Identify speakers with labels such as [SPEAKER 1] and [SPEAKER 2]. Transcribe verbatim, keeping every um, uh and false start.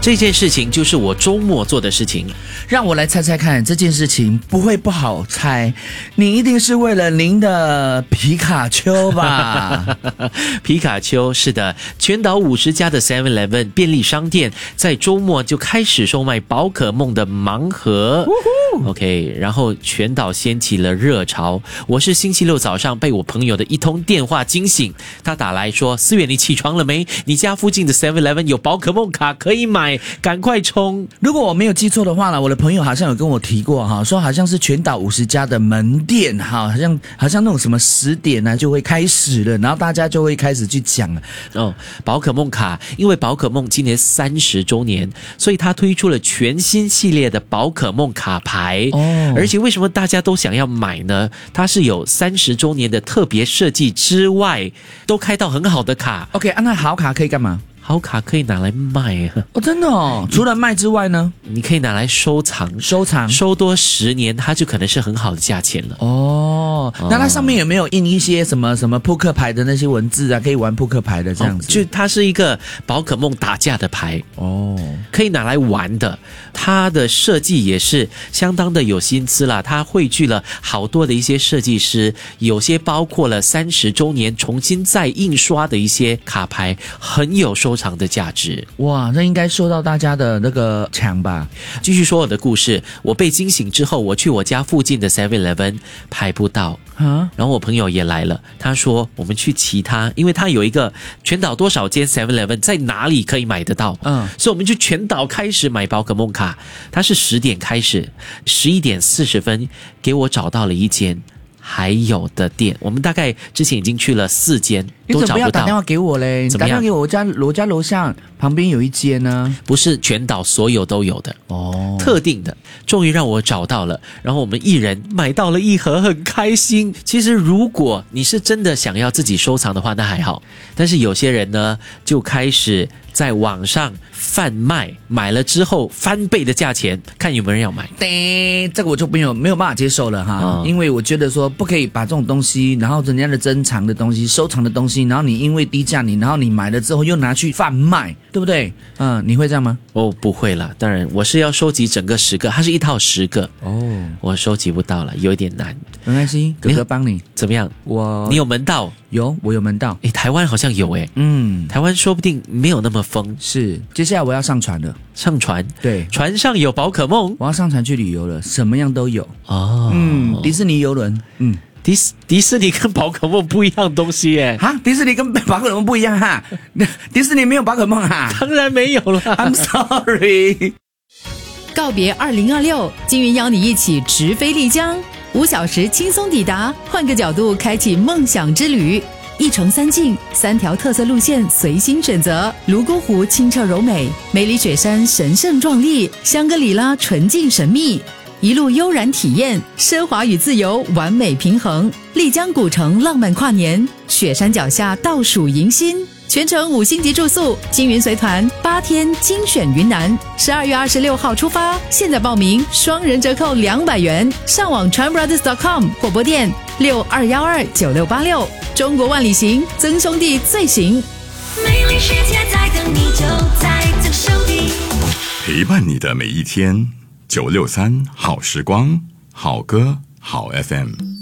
[SPEAKER 1] 这件事情就是我周末做的事情。
[SPEAKER 2] 让我来猜猜看，这件事情不会不好猜，你一定是为了您的皮卡丘吧？
[SPEAKER 1] 皮卡丘，是的，全岛五十家的 seven eleven 便利商店在周末就开始售卖宝可梦的盲盒。OK， 然后全岛掀起了热潮。我是星期六早上被我朋友的一通电话惊醒，他打来说：思远，你起床了没？你家附近的 seven eleven 有宝可梦卡可以买，赶快冲！
[SPEAKER 2] 如果我没有记错的话呢，我的朋友好像有跟我提过哈，说好像是全岛五十家的门店哈，好像好像那种什么十点呢、啊、就会开始了，然后大家就会开始去讲了。
[SPEAKER 1] 哦，宝可梦卡，因为宝可梦今年三十周年，所以他推出了全新系列的宝可梦卡牌。哦，而且为什么大家都想要买呢？它是有三十周年的特别设计之外，都开到很好的卡。
[SPEAKER 2] OK， 啊，那好卡可以干嘛？
[SPEAKER 1] 好卡可以拿来卖啊！
[SPEAKER 2] 哦，真的哦。除了卖之外呢，
[SPEAKER 1] 你可以拿来收藏，
[SPEAKER 2] 收藏
[SPEAKER 1] 收多十年，它就可能是很好的价钱了。
[SPEAKER 2] 哦，那它上面有没有印一些什么什么扑克牌的那些文字啊？可以玩扑克牌的这样子？
[SPEAKER 1] 哦、就它是一个宝可梦打架的牌
[SPEAKER 2] 哦，
[SPEAKER 1] 可以拿来玩的。它的设计也是相当的有心思啦，它汇聚了好多的一些设计师，有些包括了三十周年重新再印刷的一些卡牌，很有收藏的价值。
[SPEAKER 2] 哇，那应该受到大家的那个抢吧。
[SPEAKER 1] 继续说我的故事，我被惊醒之后，我去我家附近的 seven eleven 排不到啊，然后我朋友也来了，他说我们去其他，因为他有一个全岛多少间 seven eleven 在哪里可以买得到，嗯，所以我们就全岛开始买宝可梦卡。他是十点开始，十一点四十分给我找到了一间还有的店，我们大概之前已经去了四间，都找不到。
[SPEAKER 2] 你怎么不要打电话给我嘞？
[SPEAKER 1] 怎么样？
[SPEAKER 2] 打电话给我，我家我家楼下旁边有一间呢，
[SPEAKER 1] 不是全岛所有都有的哦，特定的。终于让我找到了，然后我们一人买到了一盒，很开心。其实如果你是真的想要自己收藏的话，那还好。但是有些人呢，就开始在网上贩卖，买了之后翻倍的价钱，看有没有人要买。
[SPEAKER 2] 对，这个我就没有没有办法接受了哈、嗯，因为我觉得说不可以把这种东西，然后人家的珍藏的东西、收藏的东西，然后你因为低价你，然后你买了之后又拿去贩卖，对不对？嗯，你会这样吗？
[SPEAKER 1] 哦，不会啦，当然我是要收集整个十个，它是一套十个
[SPEAKER 2] 哦，
[SPEAKER 1] 我收集不到了，有一点难。
[SPEAKER 2] 没关系，哥哥帮你。
[SPEAKER 1] 怎么样？
[SPEAKER 2] 我
[SPEAKER 1] 你有门道？
[SPEAKER 2] 有，我有门道。
[SPEAKER 1] 诶，台湾好像有诶，
[SPEAKER 2] 嗯，
[SPEAKER 1] 台湾说不定没有那么疯。
[SPEAKER 2] 是，接下来我要上船了。
[SPEAKER 1] 上船？
[SPEAKER 2] 对，
[SPEAKER 1] 船上有宝可梦，
[SPEAKER 2] 我要上船去旅游了，什么样都有。
[SPEAKER 1] 哦，
[SPEAKER 2] 嗯，迪士尼游轮，嗯。
[SPEAKER 1] 迪士迪士尼跟宝可梦不一样东西耶！
[SPEAKER 2] 哈，迪士尼跟宝可梦不一样哈，迪士尼没有宝可梦哈，
[SPEAKER 1] 当然没有了。
[SPEAKER 2] I'm sorry。
[SPEAKER 3] 告别二零二六，金云邀你一起直飞丽江，五小时轻松抵达，换个角度开启梦想之旅。一城三境，三条特色路线随心选择。泸沽湖清澈柔美，梅里雪山神圣壮丽，香格里拉纯净神秘。一路悠然体验，奢华与自由完美平衡。丽江古城浪漫跨年，雪山脚下倒数迎新，全程五星级住宿，金云随团八天精选云南。十二月二十六号出发，现在报名双人折扣两百元。上网 tran brothers dot com 或拨电六二一二九六八六。中国万里行，曾兄弟最行。
[SPEAKER 4] 美丽世界在等你，就在曾兄弟。
[SPEAKER 5] 陪伴你的每一天。九六三好时光，好歌好 F M。